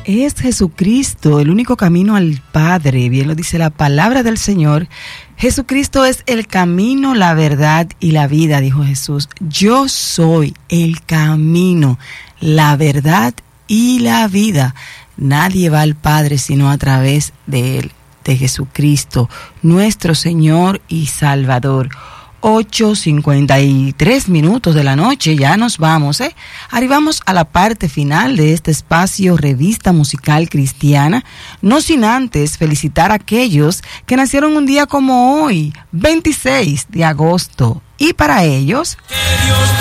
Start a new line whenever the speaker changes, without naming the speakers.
Es Jesucristo el único camino al Padre, bien lo dice la palabra del Señor. Jesucristo es el camino, la verdad y la vida, dijo Jesús. Yo soy el camino, la verdad y la vida. Nadie va al Padre sino a través de Él, de Jesucristo, nuestro Señor y Salvador. 8:53 de la noche, ya nos vamos, Arribamos a la parte final de este espacio Revista Musical Cristiana, no sin antes felicitar a aquellos que nacieron un día como hoy, 26 de agosto. Y para ellos...